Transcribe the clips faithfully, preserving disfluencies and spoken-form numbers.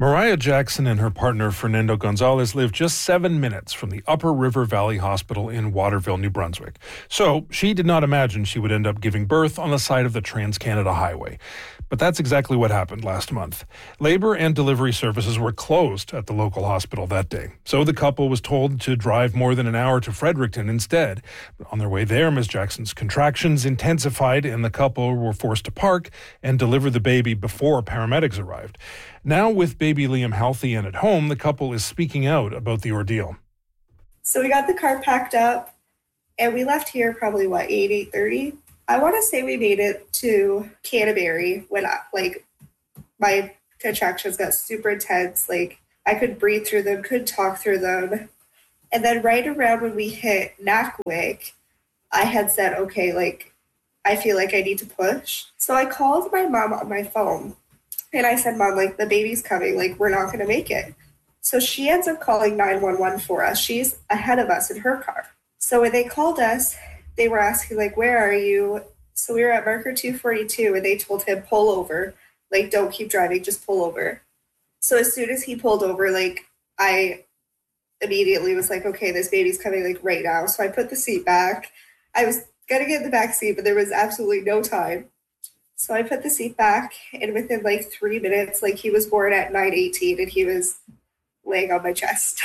Mariah Jackson and her partner Fernando Gonzalez live just seven minutes from the Upper River Valley Hospital in Waterville, New Brunswick. So she did not imagine she would end up giving birth on the side of the Trans-Canada Highway. But that's exactly what happened last month. Labor and delivery services were closed at the local hospital that day. So the couple was told to drive more than an hour to Fredericton instead. On their way there, Miz Jackson's contractions intensified and the couple were forced to park and deliver the baby before paramedics arrived. Now, with baby Liam healthy and at home, the couple is speaking out about the ordeal. So we got the car packed up and we left here probably, what, eight, eight thirty? I want to say we made it to Canterbury when, I, like, my contractions got super intense. Like, I could breathe through them, could talk through them. And then right around when we hit Nakwick, I had said, okay, like, I feel like I need to push. So I called my mom on my phone. And I said, Mom, like, the baby's coming. Like, we're not going to make it. So she ends up calling nine one one for us. She's ahead of us in her car. So when they called us, they were asking, like, where are you? So we were at marker two forty-two, and they told him, pull over. Like, don't keep driving, just pull over. So as soon as he pulled over, like, I immediately was like, okay, this baby's coming, like, right now. So I put the seat back. I was going to get in the back seat, but there was absolutely no time. So I put the seat back, and within like three minutes, like he was born at nine eighteen, and he was laying on my chest.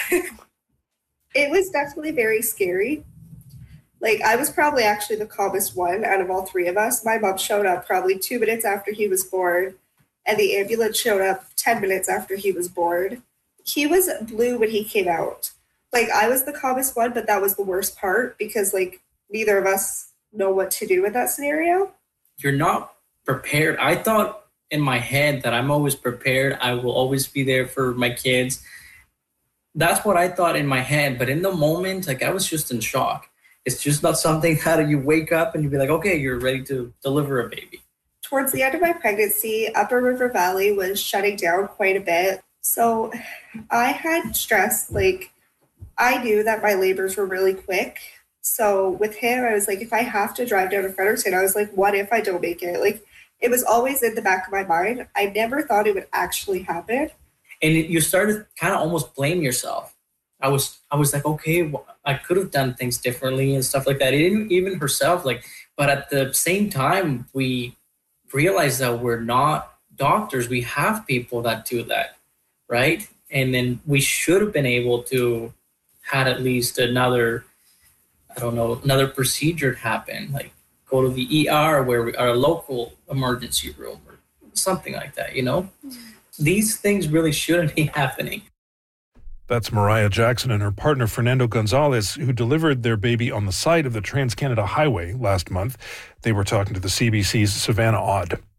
It was definitely very scary. Like, I was probably actually the calmest one out of all three of us. My mom showed up probably two minutes after he was born, and the ambulance showed up ten minutes after he was born. He was blue when he came out. Like, I was the calmest one, but that was the worst part because, like, neither of us know what to do with that scenario. You're not prepared. I thought in my head that I'm always prepared. I will always be there for my kids. That's what I thought in my head. But in the moment, like, I was just in shock. It's just not something that you wake up and you be like, okay, you're ready to deliver a baby. Towards the end of my pregnancy, Upper River Valley was shutting down quite a bit. So I had stress. Like, I knew that my labors were really quick. So with him, I was like, if I have to drive down to Fredericton, I was like, what if I don't make it? Like, it was always in the back of my mind. I never thought it would actually happen. And you started to kind of almost blame yourself. I was I was like, okay, well, I could have done things differently and stuff like that. Even, even herself, like, but at the same time, we realized that we're not doctors. We have people that do that, right? And then we should have been able to had at least another, I don't know, another procedure happen, like go to the E R where we are a local emergency room or something like that, you know? Mm-hmm. These things really shouldn't be happening. That's Mariah Jackson and her partner Fernando Gonzalez, who delivered their baby on the side of the Trans-Canada Highway last month. They were talking to the C B C's Savannah Odd.